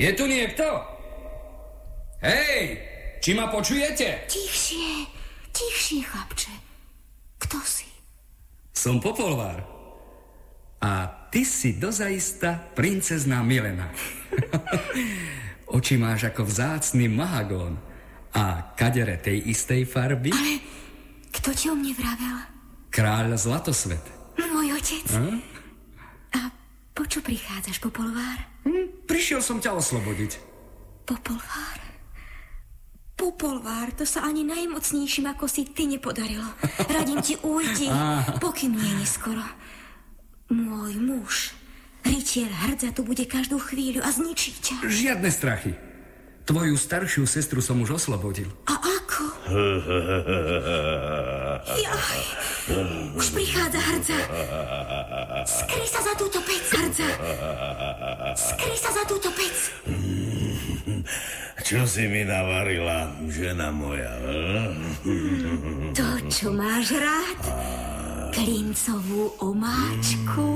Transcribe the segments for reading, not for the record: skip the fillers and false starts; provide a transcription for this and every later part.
Je tu niekto? Hej, či ma počujete? Tichšie, chlapče. Kto si? Som Popolvár. A ty si dozaista princezná Milena. Oči máš ako vzácny mahagón. A kadere tej istej farby? Ale kto ti o mne vravel? Kráľ Zlatosvet. Môj otec. A po čo prichádzaš, Popolvár? Prišiel som ťa oslobodiť. Popolvár, to sa ani najmocnejším ako si ty nepodarilo. Radím ti, ujdi, pokým nie neskoro. Môj muž, rytier Hrdza, tu bude každú chvíľu a zničí ťa. Žiadne strachy. Tvoju staršiu sestru som už oslobodil. A ako? Jaj, už prichádza Hrdza. Skry sa za túto pec, Hrdza. Skry sa za túto pec. Čo si mi navarila, žena moja? To, čo máš rád. Klincovú omáčku.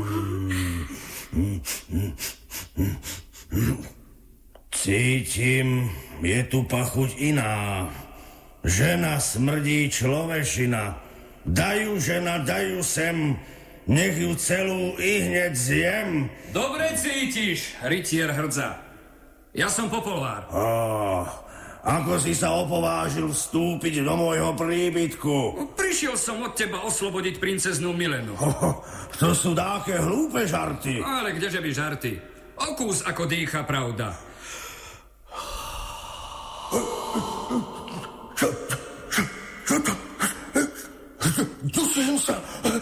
Cítim, je tu pachuť iná. Žena smrdí človešina. Dajú, žena, dajú sem. Nech ju celú i hneď zjem. Dobre cítiš, rytier Hrdza. Ja som Popolvár. Ako si sa opovážil vstúpiť do môjho príbytku? Prišiel som od teba oslobodiť princeznú Milenu. To sú dáke hlúpe žarty. Ale kdeže by žarty? Okús, ako dýcha pravda. Čo to? Dusím sa.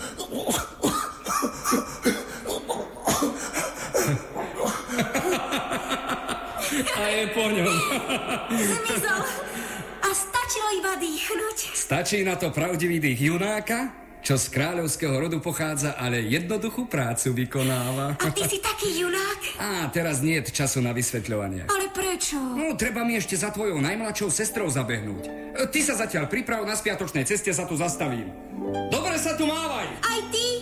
A je po ňom. Zmizol. A stačilo iba dýchnuť. Stačí na to pravdivý dých junáka, čo z kráľovského rodu pochádza, ale jednoduchú prácu vykonáva. A ty si taký junák? Teraz nie je času na vysvetľovanie. Ale prečo? Treba mi ešte za tvojou najmladšou sestrou zabehnúť. Ty sa zatiaľ priprav, na spiatočnej ceste sa tu zastavím. Dobre sa tu mávaj! Aj ty?